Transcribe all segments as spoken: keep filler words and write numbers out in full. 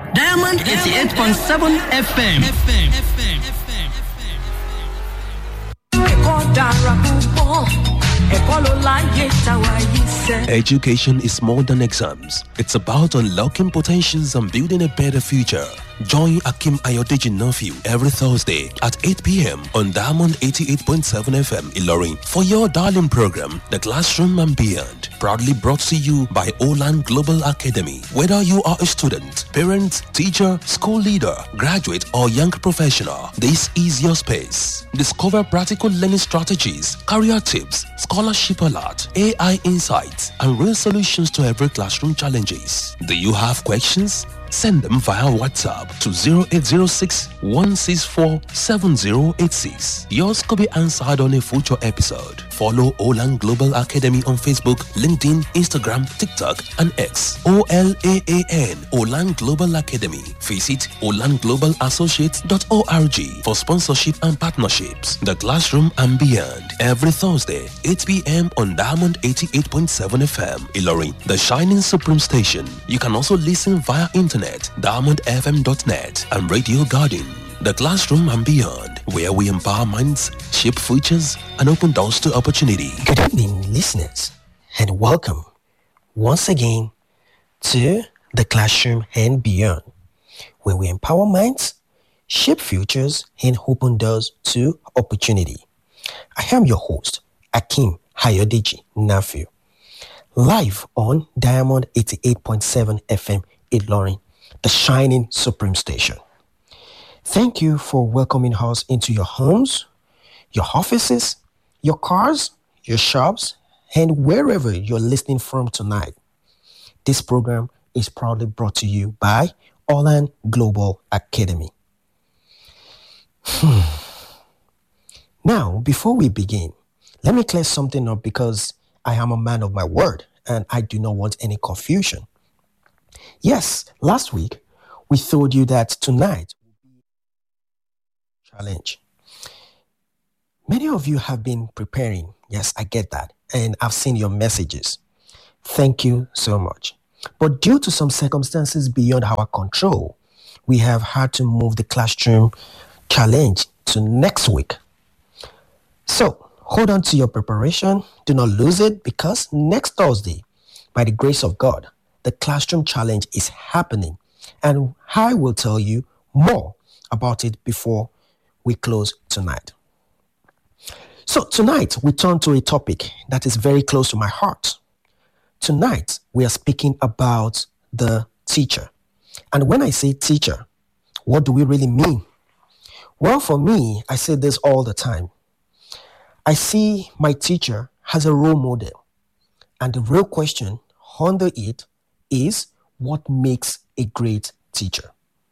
Diamond eighty-eight point seven F M. Education is more than exams. It's about unlocking potentials and building a better future. Join Akim Ayodeji Nephew every Thursday at eight p.m. on Diamond eighty-eight point seven F M Ilorin for your darling program, The Classroom and Beyond. Proudly brought to you by Olan Global Academy. Whether you are a student, parent, teacher, school leader, graduate, or young professional, this is your space. Discover practical learning strategies, career tips, scholarship alert, A I insights, and real solutions to every classroom challenges. Do you have questions? Send them via WhatsApp to zero eight zero six, one six four, seven zero eight six. Yours could be answered on a future episode. Follow Olan Global Academy on Facebook, LinkedIn, Instagram, TikTok, and X. O L A A N, Olan Global Academy. Visit olan global associates dot org for sponsorship and partnerships. The Classroom and Beyond, every Thursday, eight p.m. on Diamond eighty-eight point seven F M, Ilorin, the Shining Supreme Station. You can also listen via internet, diamond f m dot net, and Radio Garden. The Classroom and Beyond, where we empower minds, shape futures, and open doors to opportunity. Good evening, listeners, and welcome once again to The Classroom and Beyond, where we empower minds, shape futures, and open doors to opportunity. I am your host, Akim Ayodeji Nephew, live on Diamond eighty-eight point seven F M Ilorin, the Shining Supreme Station. Thank you for welcoming us into your homes, your offices, your cars, your shops, and wherever you're listening from tonight. This program is proudly brought to you by Olan Global Academy. Hmm. Now, before we begin, let me clear something up because I am a man of my word and I do not want any confusion. Yes, last week we told you that tonight will be a challenge. Many of you have been preparing. Yes, I get that. And I've seen your messages. Thank you so much. But due to some circumstances beyond our control, we have had to move the classroom challenge to next week. So hold on to your preparation. Do not lose it because next Thursday, by the grace of God, the classroom challenge is happening. And I will tell you more about it before we close tonight. So tonight, we turn to a topic that is very close to my heart. Tonight, we are speaking about the teacher. And when I say teacher, what do we really mean? Well, for me, I say this all the time. I see my teacher as a role model. And the real question under it is, what makes a great teacher?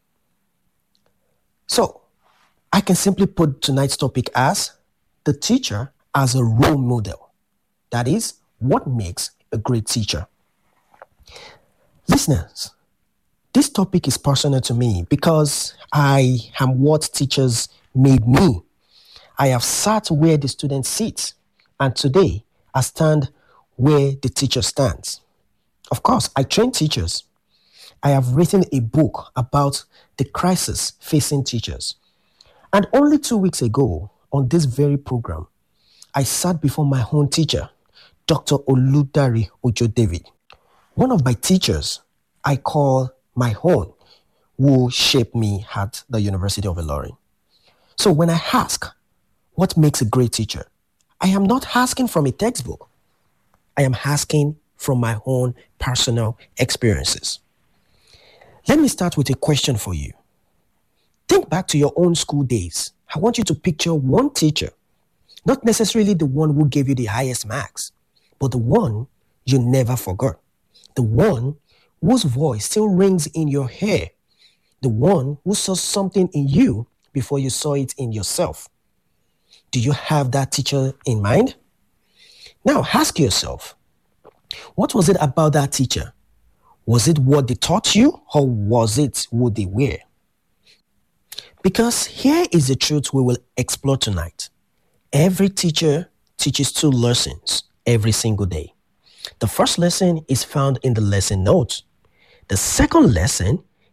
So, I can simply put tonight's topic as the teacher as a role model. That is, what makes a great teacher? Listeners, this topic is personal to me because I am what teachers made me. I have sat where the student sits, and today I stand where the teacher stands. Of course, I train teachers. I have written a book about the crisis facing teachers. And only two weeks ago, on this very program, I sat before my own teacher, Doctor Oludari Ojo David, one of my teachers I call my own, who shaped me at the University of Ilorin. So when I ask, what makes a great teacher? I am not asking from a textbook. I am asking from my own personal experiences. Let me start with a question for you. Think back to your own school days. I want you to picture one teacher, not necessarily the one who gave you the highest marks, but the one you never forgot, the one whose voice still rings in your hair, the one who saw something in you before you saw it in yourself. Do you have that teacher in mind? Now ask yourself, what was it about that teacher? Was it what they taught you, or was it who they were? Because here is the truth we will explore tonight. Every teacher teaches two lessons every single day. The first lesson is found in the lesson notes. The second lesson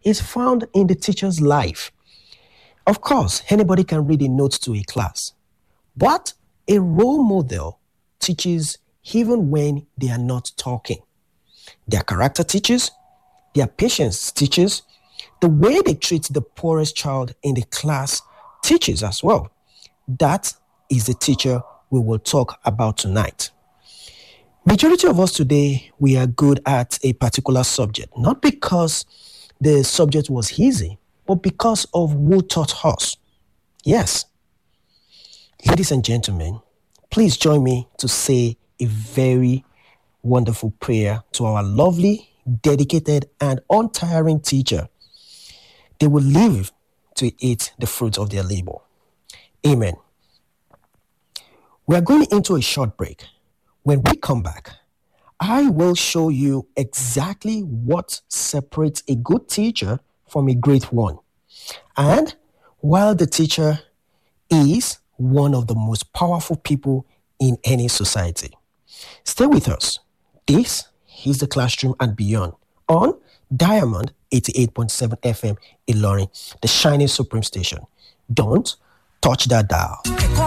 is found in the teacher's life. Of course, anybody can read a note to a class, but a role model teaches even when they are not talking. Their character teaches, their patience teaches, the way they treat the poorest child in the class teaches as well. That is the teacher we will talk about tonight. Majority of us today, we are good at a particular subject, not because the subject was easy, but because of who taught us. Yes. Ladies and gentlemen, please join me to say a very wonderful prayer to our lovely, dedicated, and untiring teacher. They will live to eat the fruit of their labor. Amen. We are going into a short break. When we come back, I will show you exactly what separates a good teacher from a great one. And while the teacher is one of the most powerful people in any society. Stay with us. This is the Classroom and Beyond on Diamond eighty-eight point seven F M Ilorin, the shining supreme station. Don't touch that dial.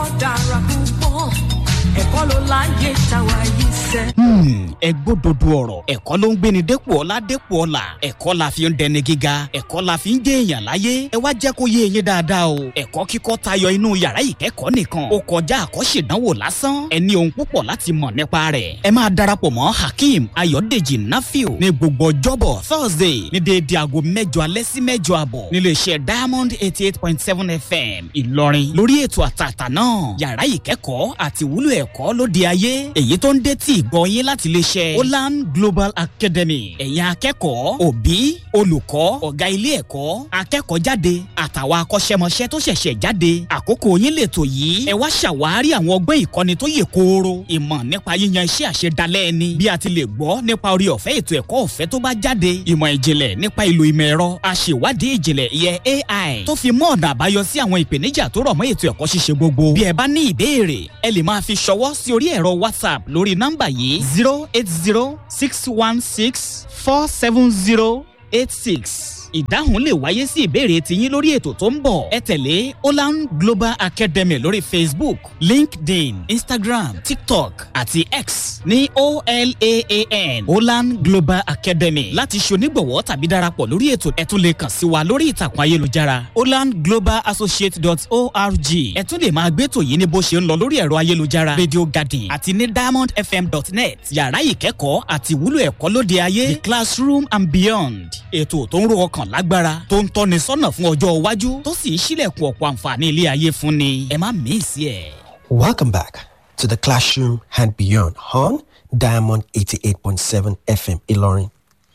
Hmm, ẹgbódodo ọ̀rọ̀ ẹ̀kọ́ ló ń gbéni dépò ọlá dépò ọlà ẹ̀kọ́ la fi ń dẹni gíga ẹ̀kọ́ la fi ń jẹ́ èèyàn láyé ẹ wá jẹ́ kó yé eyín dáadáa o ẹ̀kọ́ kíkọ́ tayọ inú yàrá ìkẹ́kọ̀ọ́ nìkan ó kọjá àkọ́ṣèdánwò lásán ẹni ohun púpọ̀ láti mọ̀ nípa rẹ̀ ẹ máa darapọ̀ mọ́ Hakeem Ayọ̀dèjì Nafiu ní gbogbo ọjọ́bọ̀ Thursday ní déédé aago mẹ́jọ alẹ́ sí mẹ́jọ àbọ̀ nílé iṣẹ́ Diamond eighty eight point seven F M Ìlọrin lórí ètò àtàtà náà yàrá ìkẹ́kọ̀ọ́ àti ìwúlò ẹ̀kọ́ lóde ayé èyí tó ń dé tí ìgbọ́ yín láti lè ṣe Olan Global Academy ẹ̀yin akẹ́kọ̀ọ́ òbí olùkọ́ ọ̀gá ilé ẹ̀kọ́ akẹ́kọ̀ọ́ jáde àtàwọn akọ́ṣẹ́mọṣẹ́ tó ṣẹ̀ṣẹ̀ jáde àkókò yín lètò yìí ẹ wá ṣàwárí àwọn ọgbọ́n ìkọ́ni tó yè kooro ìmọ̀ nípa yíyan iṣẹ́ àṣedalẹ̀ ẹni bí a ti lè gbọ́ nípa orí ọ̀fẹ́ ètò ẹ̀kọ́ ọ̀fẹ́ tó bá jáde ìmọ̀ ìjìnlẹ̀ nípa ìlò ìmọ̀ ẹ̀rọ aṣèwádìí ìjìnlẹ̀ ìyẹn A I tó fi mọ́ ọ̀nà àbáyọ sí àwọn ìpèníjà tó rọ̀ mọ́ ètò ẹ̀kọ́ ṣíṣe gbogbo bí ẹ bá ní ìbéèrè ẹ lè máa fi ṣọwọ́ sí orí ẹ̀rọ WhatsApp lórí nọ́mbà yìí zero eight zero six one six four seven zero eight six. ìdáhùn lè wáyé sí ìbéèrè tiyín lórí ètò tó ń bọ̀ ẹ tẹ̀lé Olan Global Academy lórí Facebook, LinkedIn, Instagram, TikTok àti X ní O L A A N Olan Global Academy láti ṣonígbọ̀wọ́ tàbí darapọ̀ lórí ètò ẹ tún lè kàn sí wa lórí ìtàkùn ayélujára olan global associate dot org ẹ tún lè máa gbétò yìí ní bó ṣe ń lọ lórí ẹ̀rọ ayélujára Radio Garden àti ní diamond f m dot net yàrá ìkẹ́kọ̀ọ́ àti ìwúlò ẹ̀kọ́ lóde ayé The Classroom and Beyond ètò tó ń ro ọkàn lágbára tó ń tọ́ni sọ́nà fún ọjọ́ iwájú tó sì ń ṣílẹ̀kùn ọ̀pọ̀ àǹfààní ilé ayé fún ni ẹ má mísì ẹ̀. Welcome back to the Classroom and Beyond on Diamond eighty-eight point seven F M Ilorin.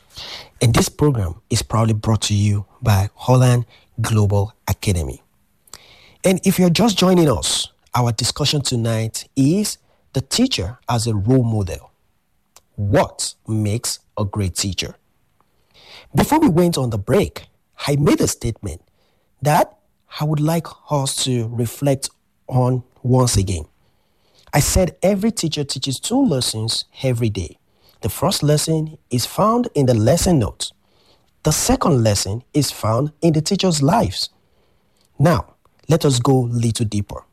And this program is proudly brought to you by Olan Global Academy. And if you're just joining us, our discussion tonight is the teacher as a role model. What makes a great teacher? Before we went on the break, I made a statement that I would like us to reflect on once again. I said every teacher teaches two lessons every day. The first lesson is found in the lesson notes. The second lesson is found in the teacher's lives. Now, let us go a little deeper.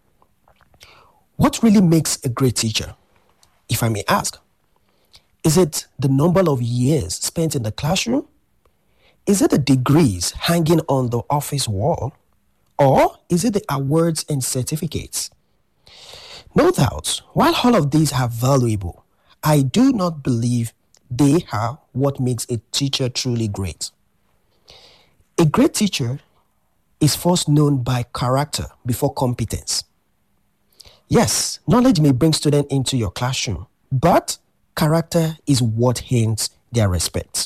What really makes a great teacher, if I may ask? Is it the number of years spent in the classroom? Is it the degrees hanging on the office wall? Or is it the awards and certificates? No doubt, while all of these are valuable, I do not believe they are what makes a teacher truly great. A great teacher is first known by character before competence. Yes, knowledge may bring students into your classroom, but character is what earns their respect.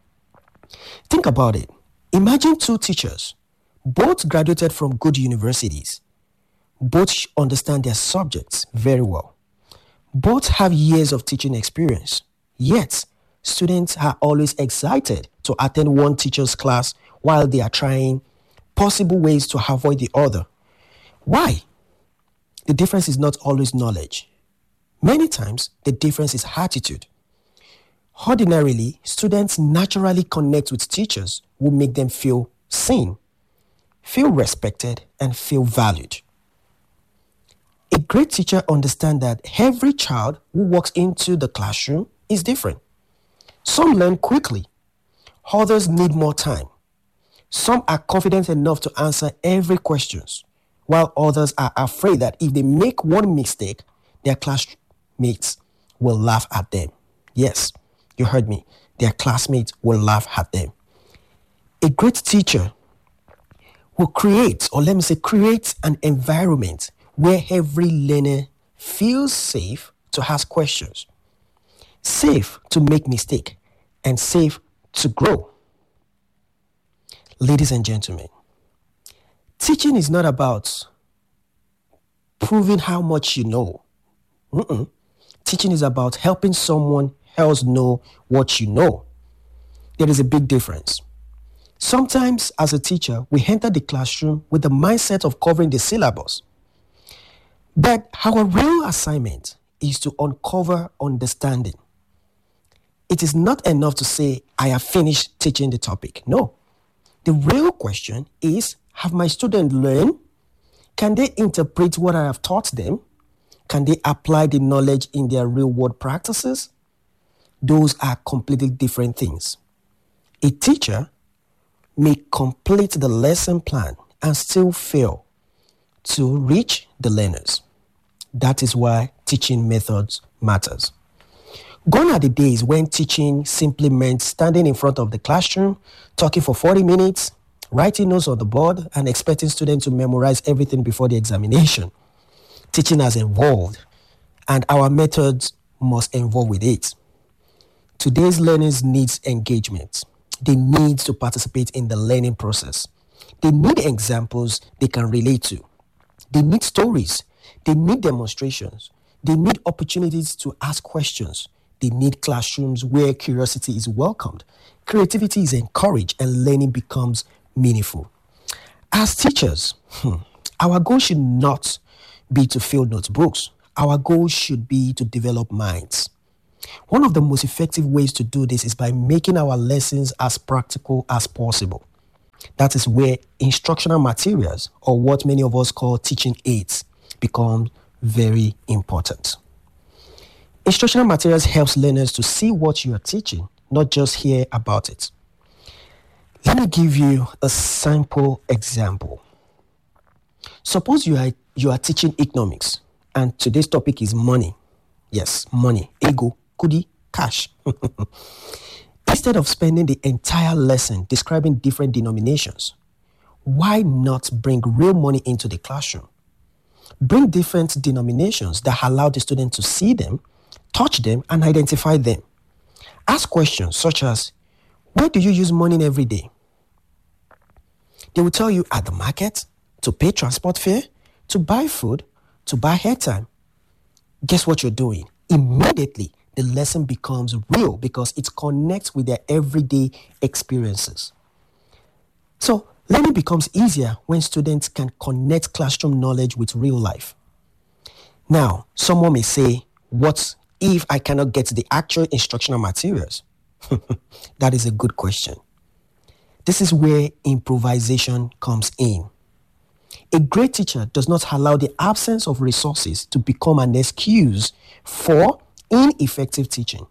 Think about it. Imagine two teachers, both graduated from good universities. Both understand their subjects very well. Both have years of teaching experience. Yet, students are always excited to attend one teacher's class while they are trying possible ways to avoid the other. Why? The difference is not always knowledge. Many times, the difference is attitude. Ordinarily, students naturally connect with teachers who make them feel seen, feel respected, and feel valued. A great teacher understands that every child who walks into the classroom is different. Some learn quickly, others need more time. Some are confident enough to answer every question, while others are afraid that if they make one mistake, their classmates will laugh at them. Yes, you heard me. Their classmates will laugh at them. A great teacher will create, or let me say, create an environment where every learner feels safe to ask questions, safe to make mistakes, and safe to grow. Ladies and gentlemen, teaching is not about proving how much you know. Mm-mm. Teaching is about helping someone else know what you know. There is a big difference. Sometimes, as a teacher, we enter the classroom with the mindset of covering the syllabus. But our real assignment is to uncover understanding. It is not enough to say, I have finished teaching the topic. No. The real question is, have my students learned? Can they interpret what I have taught them? Can they apply the knowledge in their real-world practices? Those are completely different things. A teacher may complete the lesson plan and still fail to reach the learners. That is why teaching methods matters. Gone are the days when teaching simply meant standing in front of the classroom, talking for forty minutes, writing notes on the board, and expecting students to memorize everything before the examination. Teaching has evolved, and our methods must evolve with it. Today's learners need engagement. They need to participate in the learning process. They need examples they can relate to. They need stories. They need demonstrations. They need opportunities to ask questions. They need classrooms where curiosity is welcomed, creativity is encouraged, and learning becomes meaningful. As teachers, hmm, our goal should not be to fill notebooks. Our goal should be to develop minds. One of the most effective ways to do this is by making our lessons as practical as possible. That is where instructional materials, or what many of us call teaching aids, become very important. Instructional materials helps learners to see what you are teaching, not just hear about it. Let me give you a simple example. Suppose you are you are teaching economics, and today's topic is money. Yes, money, ego, kudi, cash. Instead of spending the entire lesson describing different denominations, why not bring real money into the classroom? Bring different denominations that allow the student to see them, touch them, and identify them. Ask questions such as, where do you use money every day? They will tell you at the market, to pay transport fare, to buy food, to buy airtime. Guess what you're doing? Immediately, the lesson becomes real because it connects with their everyday experiences. So, learning becomes easier when students can connect classroom knowledge with real life. Now, someone may say, what if I cannot get the actual instructional materials? That is a good question. This is where improvisation comes in. A great teacher does not allow the absence of resources to become an excuse for ineffective teaching.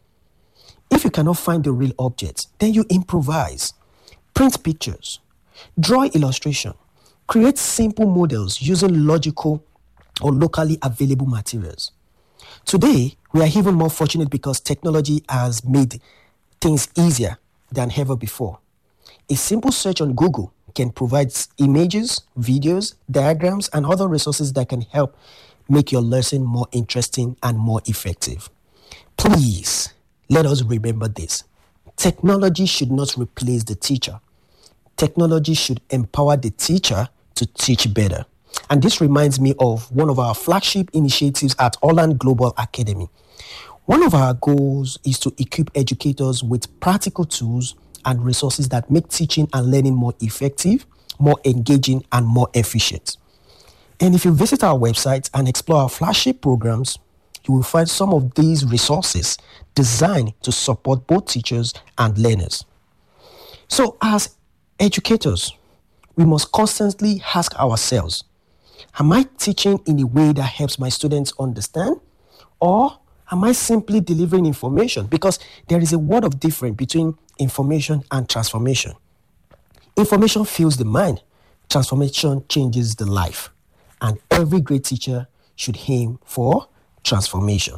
If you cannot find the real object, then you improvise. Print pictures, draw illustration, create simple models using logical or locally available materials. Today, we are even more fortunate because technology has made things easier than ever before. A simple search on Google can provide images, videos, diagrams, and other resources that can help make your lesson more interesting and more effective. Please, let us remember this. Technology should not replace the teacher. Technology should empower the teacher to teach better. And this reminds me of one of our flagship initiatives at Holland Global Academy. One of our goals is to equip educators with practical tools and resources that make teaching and learning more effective, more engaging, and more efficient. And if you visit our website and explore our flagship programs, you will find some of these resources designed to support both teachers and learners. So as educators, we must constantly ask ourselves, am I teaching in a way that helps my students understand? Or am I simply delivering information? Because there is a world of difference between information and transformation. Information fills the mind. Transformation changes the life. And every great teacher should aim for transformation.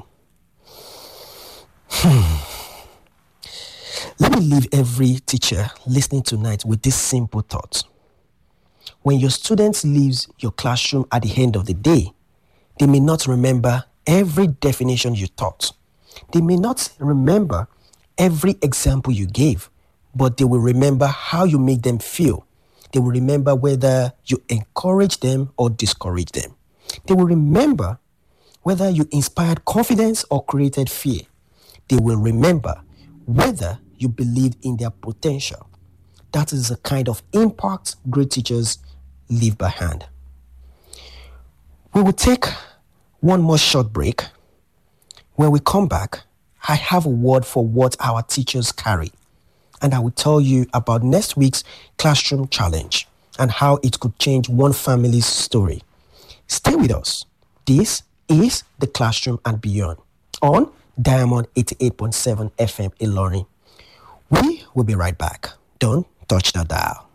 Hmm. Let me leave every teacher listening tonight with this simple thought. When your students leave your classroom at the end of the day, they may not remember every definition you taught. They may not remember every example you gave, but they will remember how you make them feel. They will remember whether you encourage them or discourage them. They will remember whether you inspired confidence or created fear. They will remember whether you believed in their potential. That is the kind of impact great teachers leave behind. We will take one more short break. When we come back, I have a word for what our teachers carry. And I will tell you about next week's classroom challenge and how it could change one family's story. Stay with us. This is The Classroom and Beyond on Diamond eighty-eight point seven F M Ilorin. We will be right back. Don't touch the dial.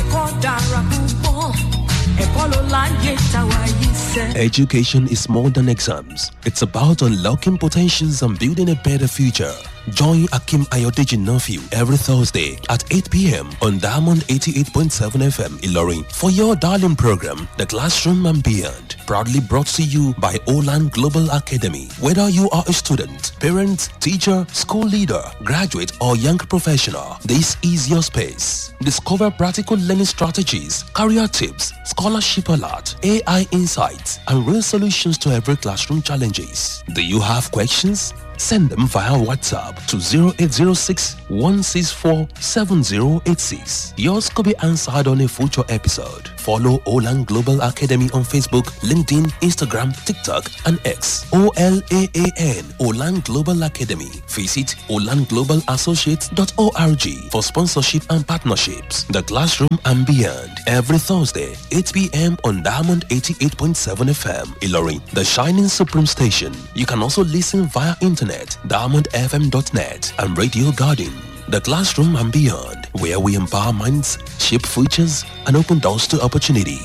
Education is more than exams. It's about unlocking potentials and building a better future. Join Akim Ayodeji Nephew every Thursday at eight p.m. on Diamond eighty-eight point seven F M Ilorin for your darling program, The Classroom and Beyond. Proudly brought to you by Olan Global Academy. Whether you are a student, parent, teacher, school leader, graduate, or young professional, this is your space. Discover practical learning strategies, career tips, scholarship alert, A I insights, and real solutions to every classroom challenges. Do you have questions? Send them via WhatsApp to zero eight zero six, one six four, seven zero eight six. Yours could be answered on a future episode. Follow Olan Global Academy on Facebook, LinkedIn, Instagram, TikTok, and X. O L A A N, Olan Global Academy. Visit olan global associates dot org for sponsorship and partnerships. The Classroom and Beyond, every Thursday, eight p.m. on Diamond eighty-eight point seven F M, Ilorin, the Shining Supreme Station. You can also listen via internet, diamond f m dot net, and Radio Garden. The Classroom and Beyond, where we empower minds, shape futures, and open doors to opportunity.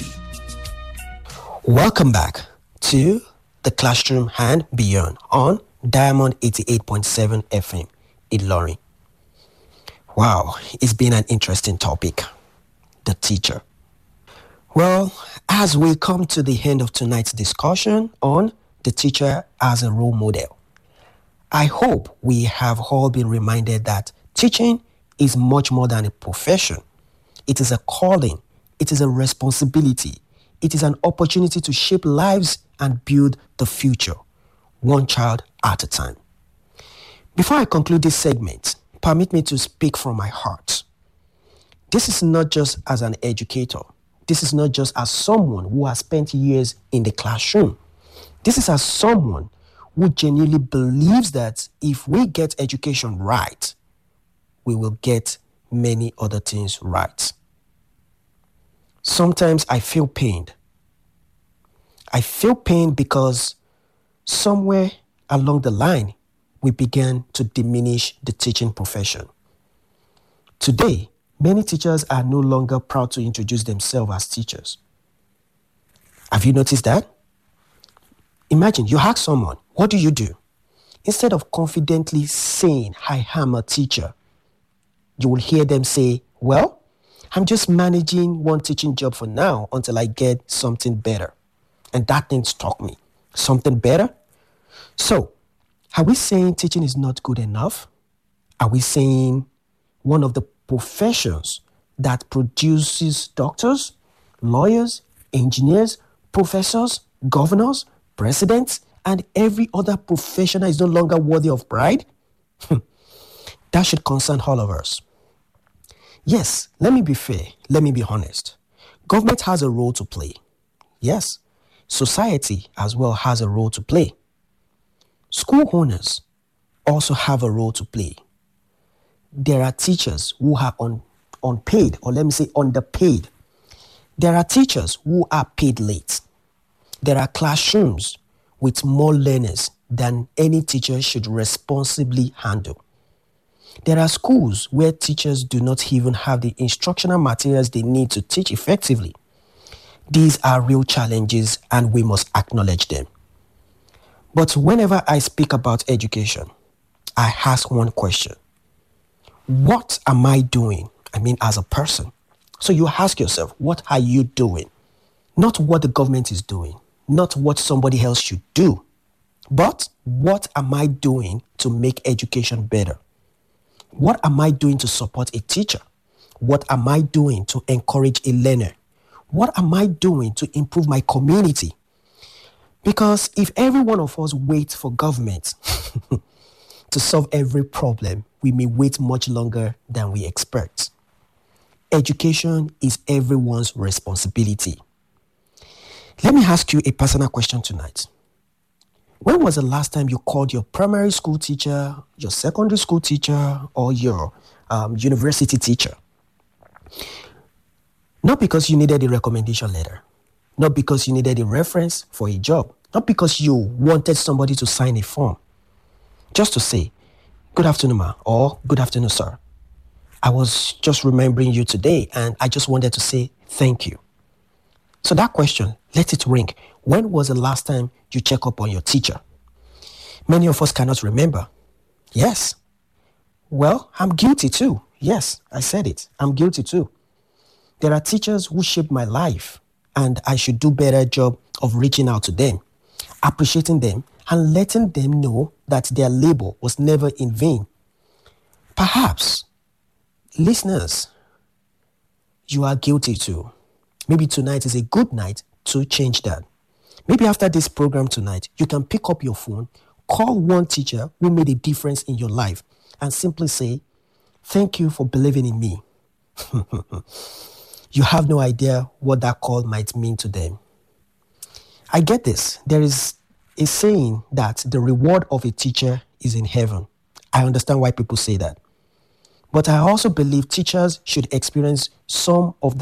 Welcome back to The Classroom and Beyond on Diamond eighty-eight point seven F M Ilorin. Wow, it's been an interesting topic, the teacher. Well, as we come to the end of tonight's discussion on the teacher as a role model, I hope we have all been reminded that teaching is much more than a profession. It is a calling. It is a responsibility. It is an opportunity to shape lives and build the future, one child at a time. Before I conclude this segment, permit me to speak from my heart. This is not just as an educator. This is not just as someone who has spent years in the classroom. This is as someone who genuinely believes that if we get education right, we will get many other things right. Sometimes I feel pained. I feel pained because somewhere along the line, we began to diminish the teaching profession. Today, many teachers are no longer proud to introduce themselves as teachers. Have you noticed that? Imagine you ask someone, what do you do? Instead of confidently saying, I am a teacher, you will hear them say, well, I'm just managing one teaching job for now until I get something better. And that thing struck me. Something better? So, are we saying teaching is not good enough? Are we saying one of the professions that produces doctors, lawyers, engineers, professors, governors, presidents, and every other professional is no longer worthy of pride? That should concern all of us. Yes, let me be fair. Let me be honest. Government has a role to play. Yes, society as well has a role to play. School owners also have a role to play. There are teachers who are un, unpaid, or let me say underpaid. There are teachers who are paid late. There are classrooms with more learners than any teacher should responsibly handle. There are schools where teachers do not even have the instructional materials they need to teach effectively. These are real challenges and we must acknowledge them. But whenever I speak about education, I ask one question. What am I doing? I mean, as a person. So you ask yourself, what are you doing? Not what the government is doing, not what somebody else should do, but what am I doing to make education better? What am I doing to support a teacher? What am I doing to encourage a learner? What am I doing to improve my community? Because if every one of us waits for government to solve every problem, we may wait much longer than we expect. Education is everyone's responsibility. Let me ask you a personal question tonight. When was the last time you called your primary school teacher, your secondary school teacher, or your um, university teacher? Not because you needed a recommendation letter, not because you needed a reference for a job, not because you wanted somebody to sign a form, just to say, good afternoon, ma, or good afternoon, sir. I was just remembering you today, and I just wanted to say thank you. So that question, let it ring. When was the last time you check up on your teacher? Many of us cannot remember. Yes. Well, I'm guilty too. Yes, I said it. I'm guilty too. There are teachers who shaped my life, and I should do a better job of reaching out to them, appreciating them, and letting them know that their labor was never in vain. Perhaps, listeners, you are guilty too. Maybe tonight is a good night to change that. Maybe after this program tonight, you can pick up your phone, call one teacher who made a difference in your life, and simply say, thank you for believing in me. You have no idea what that call might mean to them. I get this. There is a saying that the reward of a teacher is in heaven. I understand why people say that. But I also believe teachers should experience some of